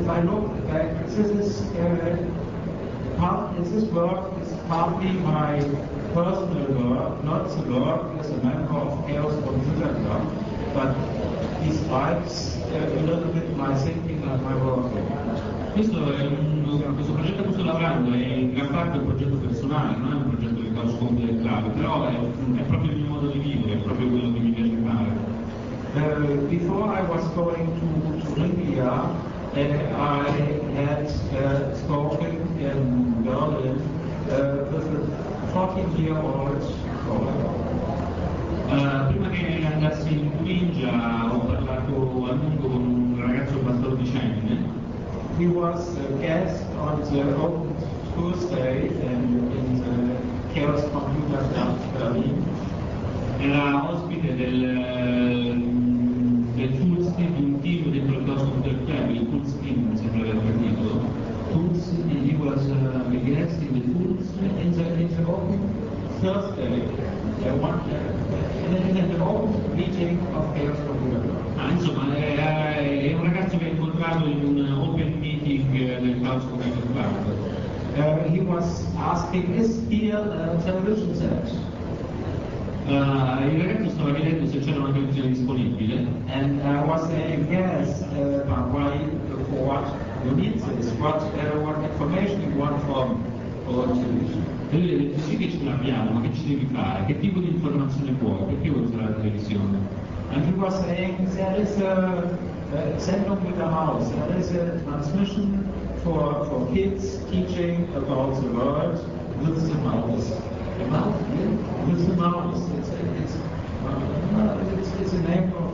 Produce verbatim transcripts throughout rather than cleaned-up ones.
if I look back, this is uh, part, this work is partly my personal work, not the work as a member of Chaos Computer Club, but describes uh, a little bit my thinking and my working. Questo, è un, questo progetto a cui sto lavorando è in gran parte un progetto personale, non è un progetto di Chaos Computer Club, però è, è proprio il mio modo di vivere, è proprio quello che mi piace fare. Uh, before I was going to, to India, uh, I had uh, spoken in Berlin uh, with a fourteen-year-old boy. Uh, prima che andassi in Turingia ho parlato a lungo con un ragazzo quattordicenne. He was a guest on the Open Tuesday in, in the Chaos Computer Club Berlin. Era ospite del, del Tools Team, di un team dentro il Chaos Computer Club, il Tools Team mi sembra aver capito. Tools, he was uh, a guest in the Tools. In the, in the Open Thursday, uh, one, uh, in the Open meeting of Chaos Computer Club. Ah, insomma, è, è un ragazzo che ho incontrato in un open meeting del Chaos Computer Club. Uh, he was asking, is here a television set? Uh, il ragazzo stava chiedendo se c'era una televisione disponibile. And I was saying, yes, uh, but why, for what you need this? What, uh, what information you want from our television? E lui ha detto sì che ce l'abbiamo, ma che ci devi fare? Che tipo di informazione vuoi? Perché vuoi usare la televisione? And he was saying, there is a, a Sendung mit der Maus, there is a transmission for, for kids teaching about the world with the mouse. The mouse? Yeah? With the mouse. It's, it's, uh, it's, it's a name of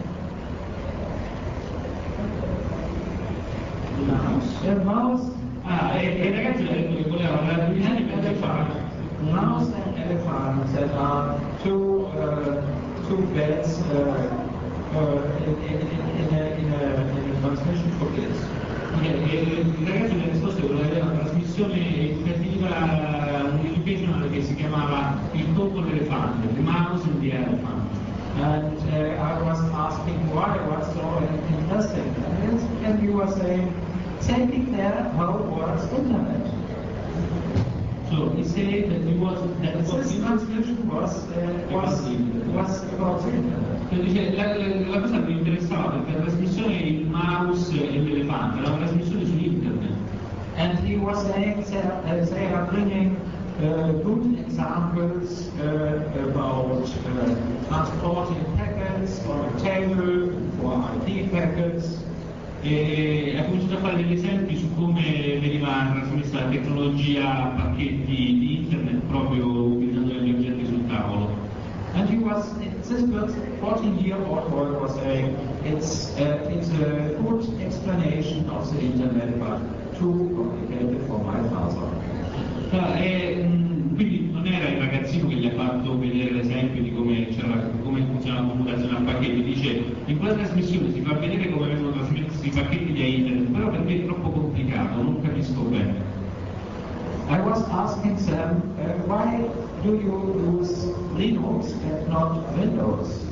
mouse. The mouse. Ah, e, e il ragazzo gli ha detto che voleva la televisione per elefanti. Mouse and elephants that are two, uh, two beds uh, uh, in, in, in, a, in, a, in a transmission for kids. E, e il ragazzo gli ha risposto che voleva avere una trasmissione educativa, un educational che si chiamava Il topo l'elefante, The Mouse and the Elephant. And uh, I was asking why it was so interesting. And he was saying, taking there how it works internet. So he said that he was that This was transmission was, uh, was, was about internet. Dice, la, la, la cosa che mi interessava perché la trasmissione il mouse e l'elefante era una trasmissione su internet. And he was saying that uh, they are bringing uh, good examples uh, about uh, transporting packets on a table for I T packets. E ha cominciato a fare degli esempi su come veniva trasmessa la tecnologia a pacchetti di internet proprio utilizzando degli oggetti sul tavolo. And he was, this fourteen-year-old boy was saying, it's, uh, it's a good explanation of the internet, but too complicated for my father. E, mh, quindi non era il ragazzino che gli ha fatto vedere l'esempio di come, come funziona la computazione a pacchetti, dice in quella trasmissione si fa vedere come vengono trasmessi i pacchetti via internet, però per me è troppo complicato, non capisco bene. I was asking them, uh, why do you use Linux and not Windows?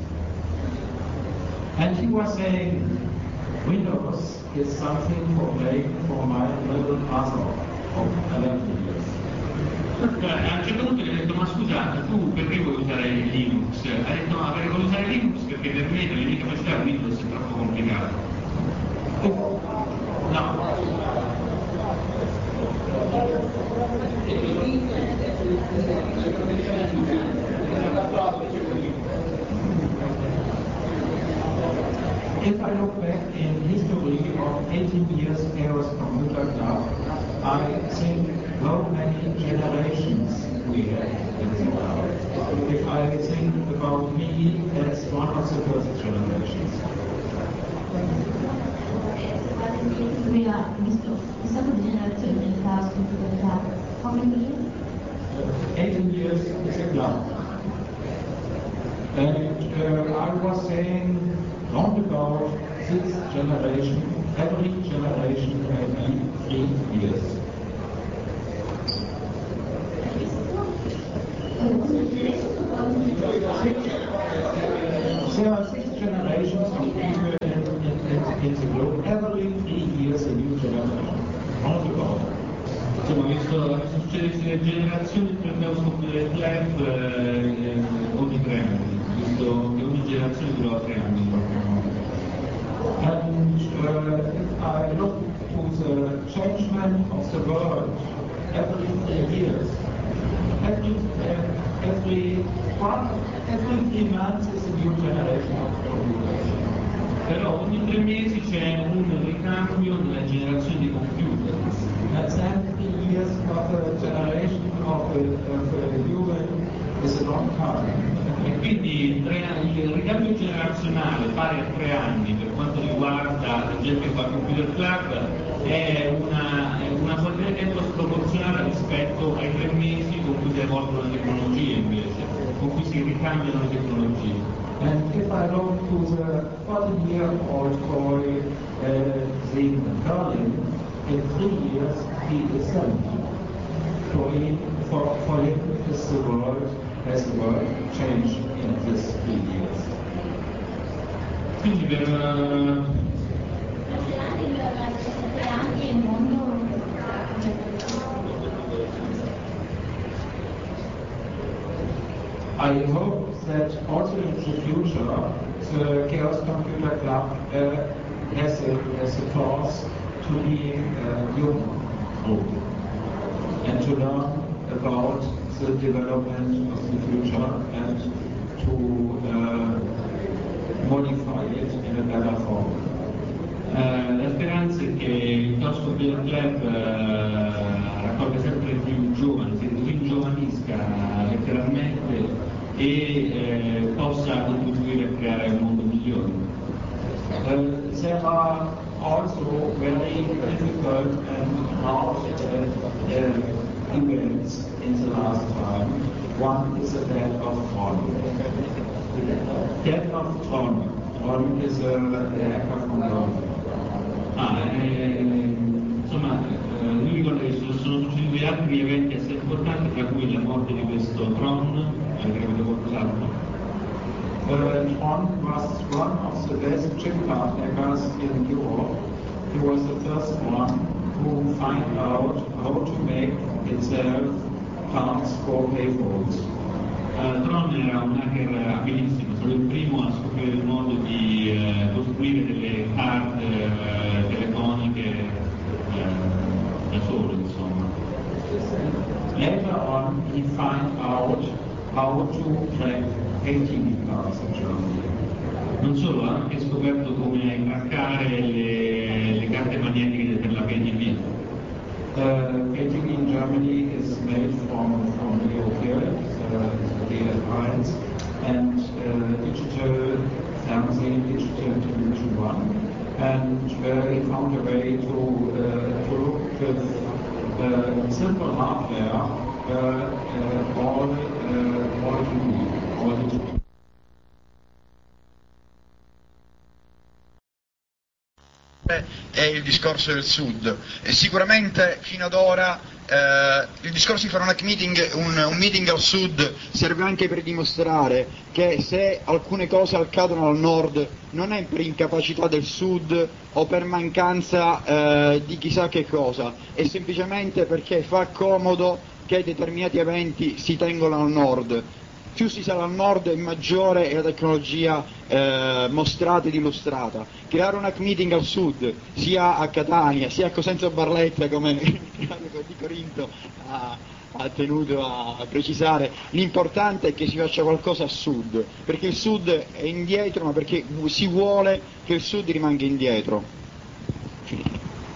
And he was saying, Windows is something for playing for my little brother of eleven years. A un certo punto gli ho detto, ma scusate, tu perché vuoi usare Linux? Ha detto, no, perché vuoi usare Linux perché per me le mie capacità Windows è troppo complicato. No. If I look back in history of eighteen years Chaos Computer Club, I think how many generations we have in the cloud. If I think about me, that's one of the first generations. We are visto stato di generazione nel Chaos Computer Club. How many years? eighteen years is a club. And uh, I was saying, round about six generation, every generation may be three years. There are six generations of people in, in, in, in the globe. Every three years a new generation. queste generazioni per del club eh, ogni tre anni, visto che ogni generazione dura tre anni in qualche modo. And uh, if I look to the changement of the world every three years, every, uh, every, one, every three months is a new generation of computers. Però ogni tre mesi c'è un ricambio nella generazione di computer. And then three years of a generation of a, of a human is a long time. E quindi tre, il ricambio generazionale pari a tre anni per quanto riguarda la gente che fa Computer Club è una, è una quantità di tempo sproporzionata rispetto ai tre mesi con cui si evolvono le tecnologie invece, con cui si ricambiano le tecnologie. And if I look to the fourteen-year-old boy uh, in Berlin, in three years he is seventy. For him, for, for him is the world, has the world changed in these three years. Quindi per uh... I hope that also in the future the Chaos Computer Club uh, has, a, has a cause to be a young group and to learn about the development of the future and to uh, modify it in a better form. Uh, la speranza è che il Chaos Computer Club uh, raccolga sempre più giovani, si ringiovanisca letteralmente e eh, possa contribuire a creare un mondo migliore. Uh, there are also very difficult and hard uh, uh, events in the last time. One is the death of Tron. The death of Tron. Tron is a, a hacker from London. Ah, eh, insomma, eh, lui ricorda che sono succediti altri eventi assai importanti, tra cui la morte di questo Tron. Avrebbe qualcos'altro? Uh, Tron was one of the best chip card hackers in Europe. He was the first one who find out how to make itself cards for payphones. Uh, Tron era un hacker abilissimo, solo il primo a scoprire il modo di eh, costruire delle card eh, telefoniche eh, da solo, insomma. Later on he find out how to crack pay T V cards in Germany. Non solo, ha anche scoperto come craccare le, le carte magnetiche per la pay T V. Uh, pay T V in Germany is made from, from Leopold, uh, D F eins, and uh, digital Fernsehen, digital television one. And uh, he found a way to, uh, to look with uh, simple hardware Uh, uh, all, uh, all T V, all digital. È il discorso del Sud. E sicuramente fino ad ora eh, il discorso di fare un hack meeting, un, un meeting al Sud serve anche per dimostrare che se alcune cose accadono al Nord non è per incapacità del Sud o per mancanza eh, di chissà che cosa, è semplicemente perché fa comodo che determinati eventi si tengono al Nord. Più si sarà al Nord e maggiore è la tecnologia eh, mostrata ed illustrata. Creare un hack meeting al Sud, sia a Catania, sia a Cosenza Barletta, come di Corinto ha, ha tenuto a precisare, l'importante è che si faccia qualcosa a Sud, perché il Sud è indietro, ma perché si vuole che il Sud rimanga indietro. Finito.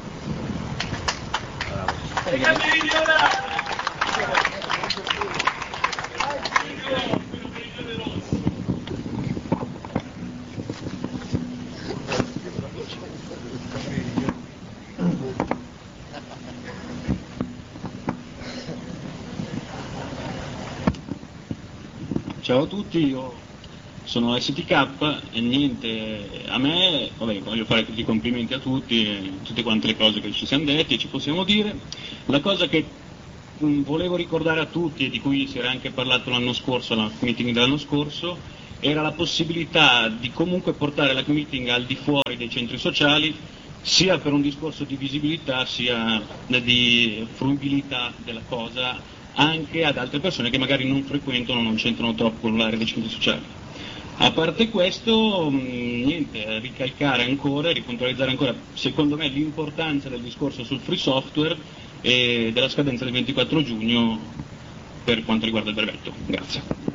Ciao a tutti, io sono S T K e niente, a me, vabbè, voglio fare tutti i complimenti a tutti, tutte quante le cose che ci siamo detti e ci possiamo dire. La cosa che mh, volevo ricordare a tutti e di cui si era anche parlato l'anno scorso, al meeting dell'anno scorso, era la possibilità di comunque portare la meeting al di fuori dei centri sociali, sia per un discorso di visibilità sia di fruibilità della cosa, anche ad altre persone che magari non frequentano, non c'entrano troppo con l'area dei centri sociali. A parte questo, mh, niente, ricalcare ancora e ripuntualizzare ancora, secondo me, l'importanza del discorso sul free software e della scadenza del ventiquattro giugno per quanto riguarda il brevetto. Grazie.